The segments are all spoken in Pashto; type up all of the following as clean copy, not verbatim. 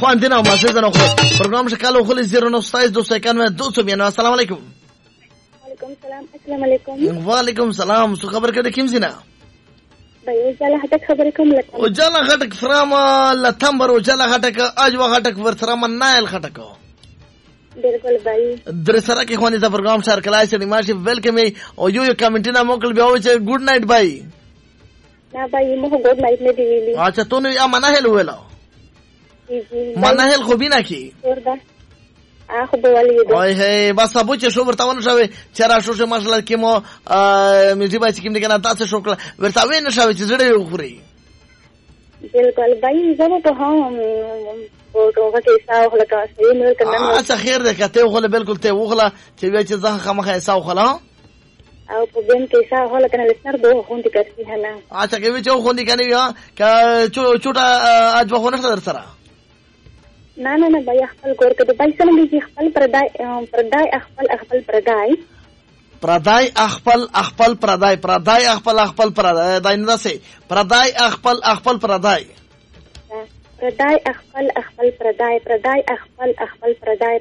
اخوان دینا مسیز نو پروگرام شکالو خلی 092291 السلام علیکم. وعلیکم السلام. السلام علیکم. وعلیکم السلام. سو خبر کده کیم زینا بای جاله هټک خبرې کوم لکه او جاله هټک فرام لتمبر او جاله هټک اجوا هټک ورثرا نایل هټک بالکل بای در سره کې خوانې دا پروگرام شار کلای سړي ماشي ویلکم او یو کمنټ نه موکل بیا و چې ګډ نایټ بای نه بای مو ګډ نایټ نه دی ویلي. اچھا تو نه مناهل ویلا مناهل خو بنا کی وردا اخو بوالي دو وای هي بس ابو چې شو ورته ونه شوي چر شو چې ماشاءالله کې مو مې بای چې کوم دي کنه تاسو شو ورته وینې شوي چې زړه یو خوري. بالکل بای زما په هم وګورګه کې ساو لکه سې نو کنه اچھا خیر ده کته وغله بالکل ته وغله چې وای چې ځه خامخه ساو خلا او په بین کې ساو هله کنه لسنر دوه خوندې کوي هله اچھا کې چې خوندې کنه یا ک چوټا اجو خونه در سره نه نه نه بای خپل کور کې بای سره دې خپل پردای خپل پردای خپل پردای دا نه سي پردای خپل پردای پردای خپل پردای خپل پردای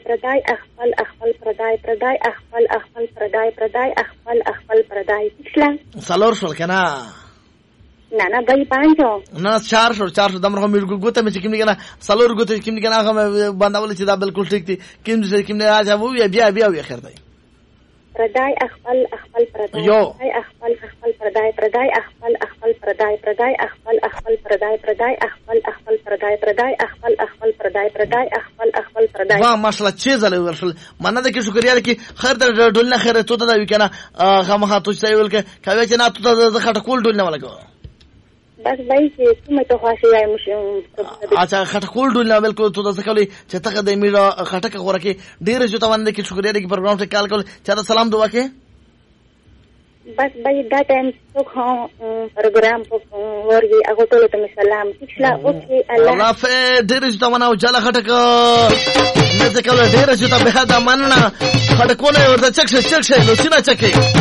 اسلام سالور شول کنه نه نه بای پانچو نه چار شو دمر هم ګوته مې کوم کنه سالور ګوته کوم کنه هغه باندې چې دا بالکل ټیک دي کوم نه راځي وو بیا خیر دی پردای خپل پردای یو خپل پردای خپل پردای خپل پردای وا ماشاءالله چې زله ورشل مننه د کې شکریا لري خیر در ډول نه خیر ته دا وی کنه خامخا تو چې ویل کې کوي چې نه ته د خټه کول ډول نه ولګو بس بای چې کومه ته خاصه یې مشه اچھا خټه کول ډول نه بالکل ته څه کوي چې ته د میرا خټه غوړه کې ډیر جو ته باندې کې شکریا لري پروګرام ته کال کول چې سلام دعا کې بس بای دا ټایم څوک هم پروګرام په ورګي هغه ټول ته سلام تخلا اوکي الله فه ډیر جو ته ونه جاله خټه نه څه کول ډیر جو ته به دا مننه خټه کول ورته چک نو سینا چکه